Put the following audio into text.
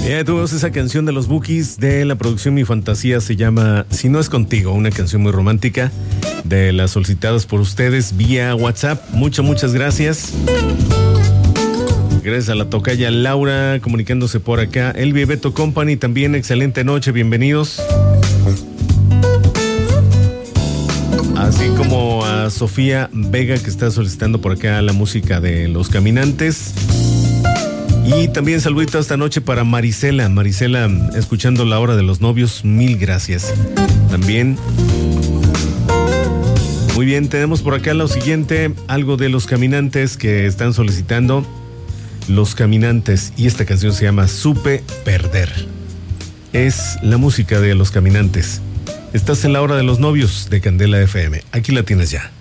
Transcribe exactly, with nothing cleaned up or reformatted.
Ya tuvimos esa canción de los Bukis de la producción Mi Fantasía, se llama Si no es contigo, una canción muy romántica de las solicitadas por ustedes vía WhatsApp. Muchas, muchas gracias. Gracias a la tocaya Laura comunicándose por acá. Elvi Beto Company también, excelente noche, bienvenidos. Así como a Sofía Vega que está solicitando por acá la música de Los Caminantes. Y también saludito esta noche para Marisela. Marisela, escuchando La Hora de los Novios, mil gracias. También. Muy bien, tenemos por acá lo siguiente, algo de Los Caminantes que están solicitando. Los Caminantes, y esta canción se llama Supe Perder. Es la música de Los Caminantes. Estás en La Hora de los Novios de Candela F M. Aquí la tienes ya.